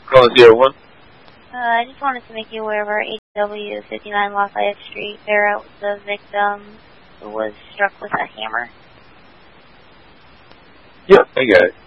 Calling Sierra 1. I just wanted to make you aware of our HW 59 Lafayette Street. There was the victim who was struck with a hammer. Yep, I got it.